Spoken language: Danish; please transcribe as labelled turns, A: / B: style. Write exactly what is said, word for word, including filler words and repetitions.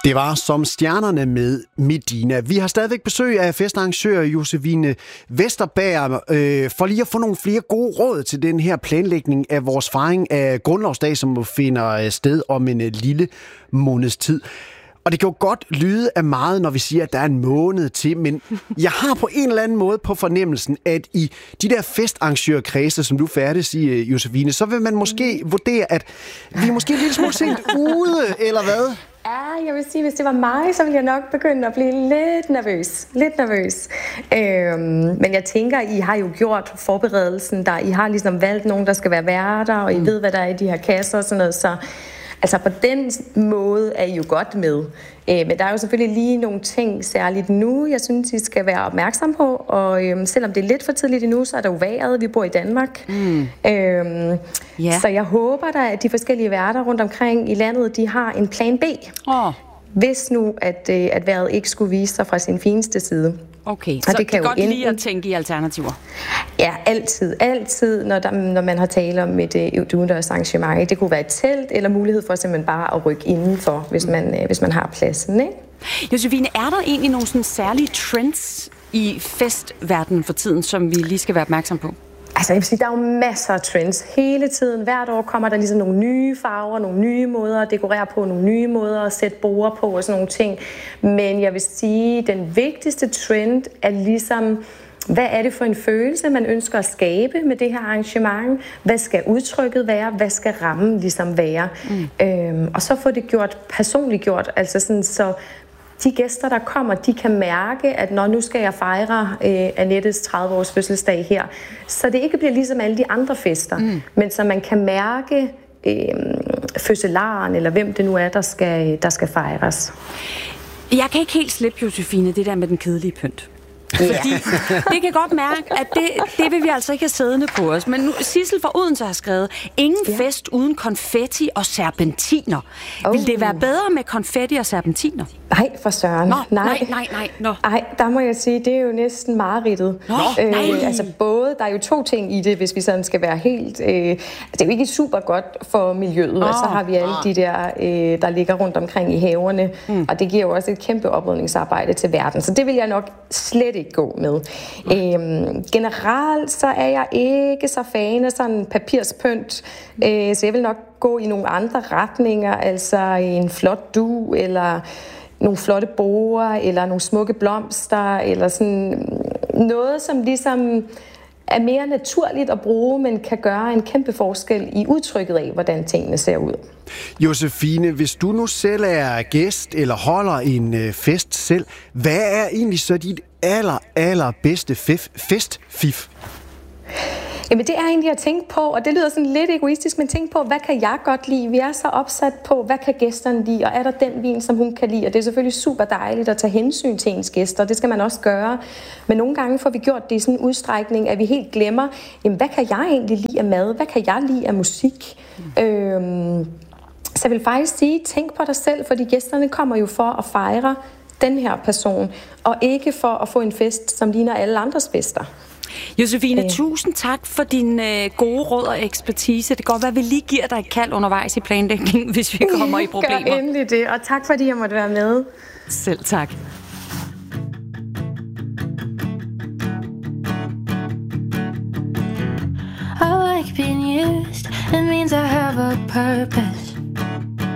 A: Det var Som stjernerne med Medina. Vi har stadigvæk besøg af festarrangør Josefine Vesterberg øh, for lige at få nogle flere gode råd til den her planlægning af vores fejring af Grundlovsdag, som finder sted om en lille måneds tid. Og det kan jo godt lyde af meget, når vi siger, at der er en måned til, men jeg har på en eller anden måde på fornemmelsen, at i de der festarrangørkredse, som du færdes i, Josefine, så vil man måske vurdere, at vi er måske en lille smule sent ude, eller hvad?
B: Ja, jeg vil sige, hvis det var mig, så ville jeg nok begynde at blive lidt nervøs. Lidt nervøs. Øhm, men jeg tænker, I har jo gjort forberedelsen, der I har ligesom valgt nogen, der skal være værter, og I mm. ved, hvad der er i de her kasser og sådan noget, så altså på den måde er I jo godt med. Øh, men der er jo selvfølgelig lige nogle ting, særligt nu, jeg synes, I skal være opmærksom på. Og øh, selvom det er lidt for tidligt endnu, så er der jo vejret. Vi bor i Danmark. Mm. Øh, yeah. Så jeg håber da, at de forskellige værter rundt omkring i landet, de har en plan B. Oh. Hvis nu, at, øh, at vejret ikke skulle vise sig fra sin fineste side.
C: Okay, og så det kan det godt enten lide at tænke i alternativer?
B: Ja, altid. Altid, når, der, når man har talt om et, et udendørs arrangement. Det kunne være et telt, eller mulighed for simpelthen bare at rykke indenfor, hvis man, hvis man har pladsen, ikke?
C: Josefine, er der egentlig nogle sådan særlige trends i festverdenen for tiden, som vi lige skal være opmærksom på?
B: Altså, jeg vil sige, der er jo masser af trends hele tiden. Hvert år kommer der ligesom nogle nye farver, nogle nye måder at dekorere på, nogle nye måder at sætte borde på og sådan nogle ting. Men jeg vil sige, den vigtigste trend er ligesom, hvad er det for en følelse, man ønsker at skabe med det her arrangement? Hvad skal udtrykket være? Hvad skal rammen ligesom være? Mm. Øhm, og så få det gjort personligt gjort, altså sådan så de gæster, der kommer, de kan mærke, at når nu skal jeg fejre øh, Annettes tredive års fødselsdag her, så det ikke bliver ligesom alle de andre fester, mm. men så man kan mærke øh, fødselaren, eller hvem det nu er, der skal, der skal fejres.
C: Jeg kan ikke helt slippe, Josefine, det der med den kedelige pynt. Yeah. Fordi det kan godt mærke, at det, det vil vi altså ikke have siddende på os. Men nu, Sissel fra Odense har skrevet, ingen yeah. fest uden konfetti og serpentiner. Oh. Vil det være bedre med konfetti og serpentiner?
B: Nej, for søren.
C: Nå, nej, nej, nej. nej. Nå.
B: Ej, der må jeg sige, det er jo næsten mareridtet.
C: Nå, øh, nej.
B: Altså både, der er jo to ting i det, hvis vi sådan skal være helt... Øh, det er jo ikke super godt for miljøet, oh. og så har vi alle de der, øh, der ligger rundt omkring i haverne, mm. og det giver jo også et kæmpe oprydningsarbejde til verden. Så det vil jeg nok slet ikke gå med. Øhm, generelt så er jeg ikke så fan af sådan papirspynt, øh, så jeg vil nok gå i nogle andre retninger, altså en flot dug, eller nogle flotte borer, eller nogle smukke blomster, eller sådan noget, som ligesom er mere naturligt at bruge, men kan gøre en kæmpe forskel i udtrykket af, hvordan tingene ser ud.
A: Josefine, hvis du nu selv er gæst eller holder en øh, fest selv, hvad er egentlig så dit aller, aller bedste fif, festfif?
B: Jamen det er egentlig at tænke på, og det lyder sådan lidt egoistisk, men tænk på, hvad kan jeg godt lide? Vi er så opsat på, hvad kan gæsterne lide, og er der den vin, som hun kan lide? Og det er selvfølgelig super dejligt at tage hensyn til ens gæster, det skal man også gøre. Men nogle gange får vi gjort det i sådan en udstrækning, at vi helt glemmer, jamen hvad kan jeg egentlig lide af mad? Hvad kan jeg lide af musik? Mm. Øhm, så jeg vil faktisk sige, tænk på dig selv, fordi gæsterne kommer jo for at fejre den her person, og ikke for at få en fest, som ligner alle andres fester.
C: Josefine, øh. tusind tak for din øh, gode råd og ekspertise. Det kan godt være, at vi lige giver dig et kald undervejs i planlægningen, hvis vi kommer i problemer.
B: Gør endelig det, og tak fordi jeg måtte være med.
C: Selv tak.
D: I like being used. It means I have a purpose.